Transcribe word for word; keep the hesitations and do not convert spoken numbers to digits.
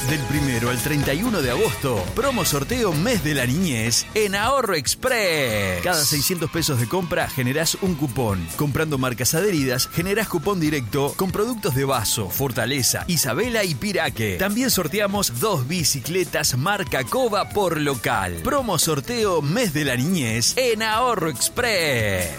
Del primero al treinta y uno de agosto, promo sorteo Mes de la Niñez en Ahorro Express. Cada seiscientos pesos de compra generás un cupón. Comprando marcas adheridas, generás cupón directo con productos de Vaso, Fortaleza, Isabela y Piraque. También sorteamos dos bicicletas marca Cova por local. Promo sorteo Mes de la Niñez en Ahorro Express.